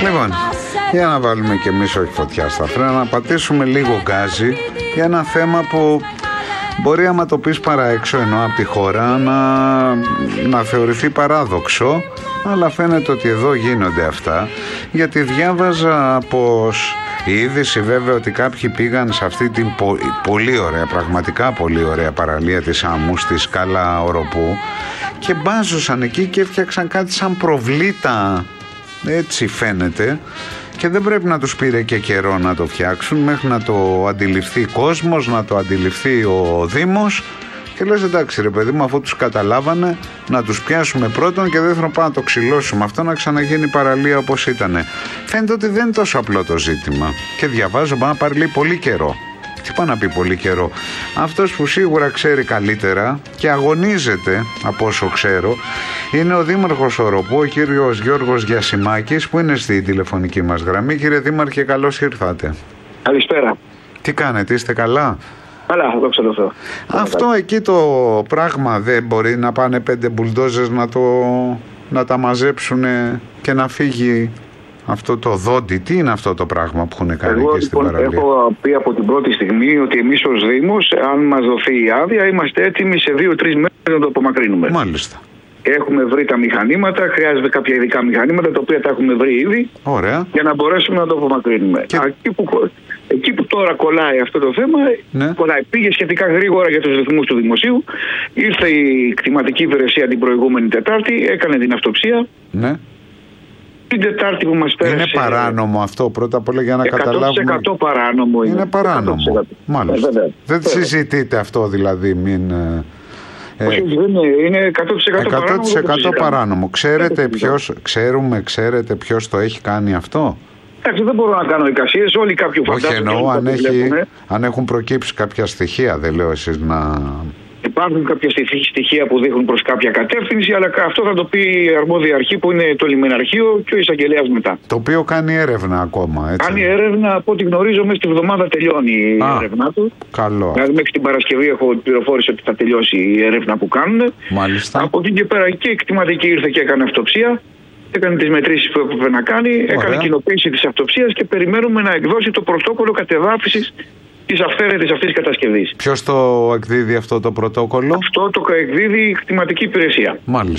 Λοιπόν, για να βάλουμε και εμείς όχι φωτιά στα φρένα, να πατήσουμε λίγο γκάζι για ένα θέμα που μπορεί, άμα το πεις παρά έξω, ενώ από τη χώρα, να θεωρηθεί παράδοξο, αλλά φαίνεται ότι εδώ γίνονται αυτά, γιατί διάβαζα πως η είδηση βέβαια ότι κάποιοι πήγαν σε αυτή την πολύ ωραία, πραγματικά πολύ ωραία παραλία της Άμμου, στη σκάλα Οροπού, και μπάζωσαν εκεί και έφτιαξαν κάτι σαν προβλήτα, έτσι φαίνεται, και δεν πρέπει να τους πήρε και καιρό να το φτιάξουν μέχρι να το αντιληφθεί κόσμος, να το αντιληφθεί ο Δήμος. Και λες, εντάξει ρε παιδί μου, αφού τους καταλάβανε, να τους πιάσουμε πρώτον, και δεύτερον πάμε να το ξυλώσουμε αυτό, να ξαναγίνει παραλία όπως ήτανε. Φαίνεται ότι δεν είναι τόσο απλό το ζήτημα. Και διαβάζω, πάει να πάρει λέει πολύ καιρό. Τι πάει να πει πολύ καιρό? Αυτός που σίγουρα ξέρει καλύτερα και αγωνίζεται, από όσο ξέρω, είναι ο Δήμαρχος Οροπού, ο κύριος Γιώργος Γιασημάκης, που είναι στη τηλεφωνική μας γραμμή. Κύριε Δήμαρχε, καλώς ήρθατε. Καλησπέρα. Τι κάνετε, είστε καλά? Καλά, δόξα τω Θεώ. Αυτό εκεί το πράγμα δεν μπορεί να πάνε 5 μπουλντόζες να τα μαζέψουν και να φύγει αυτό το δόντι? Τι είναι αυτό το πράγμα που έχουν κάνει εκεί στην παραλία? Έχω πει από την πρώτη στιγμή ότι εμείς ως Δήμος, αν μας δοθεί η άδεια, είμαστε έτοιμοι σε 2-3 μέρες να το απομακρύνουμε. Μάλιστα. Έχουμε βρει τα μηχανήματα, χρειάζεται κάποια ειδικά μηχανήματα, τα οποία τα έχουμε βρει ήδη. Ωραία. Για να μπορέσουμε να το απομακρύνουμε. Και... Εκεί που τώρα κολλάει αυτό το θέμα, ναι, πήγε σχετικά γρήγορα για τους ρυθμούς του Δημοσίου. Ήρθε η κτηματική υπηρεσία την προηγούμενη Τετάρτη, έκανε την αυτοψία. Ναι. Την Τετάρτη που μας πέρασε. Είναι παράνομο αυτό, πρώτα απ' όλα, για να καταλάβουμε? 100% παράνομο είναι. Είναι παράνομο. 100%. Μάλιστα. Δεν συζητείτε αυτό δηλαδή, μην... Όχι, είναι 100% παράνομο. Ξέρετε ποιος το έχει κάνει αυτό? Εντάξει, δεν μπορώ να κάνω εικασίες, όλοι κάποιοι φαντάζονται. Όχι, εννοώ αν έχουν προκύψει κάποια στοιχεία, δεν λέω εσείς να... Υπάρχουν κάποια στοιχεία που δείχνουν προς κάποια κατεύθυνση, αλλά αυτό θα το πει η αρμόδια αρχή που είναι το λιμεναρχείο και ο εισαγγελέας μετά. Το οποίο κάνει έρευνα ακόμα, έτσι? Κάνει έρευνα, από ό,τι γνωρίζω, μέσα στη βδομάδα τελειώνει η έρευνά του. Καλό. Δηλαδή μέχρι την Παρασκευή έχω πληροφόρηση ότι θα τελειώσει η έρευνα που κάνουν. Μάλιστα. Από εκεί και πέρα και η κτηματική ήρθε και έκανε αυτοψία. Έκανε τις μετρήσεις που έπρεπε να κάνει. Ωραία. Έκανε κοινοποίηση της αυτοψίας και περιμένουμε να εκδώσει το πρωτόκολλο κατεδάφισης της αυθαίρετης αυτής της κατασκευής. Ποιος το εκδίδει αυτό το πρωτόκολλο? Αυτό το εκδίδει η κτηματική υπηρεσία. Μάλιστα.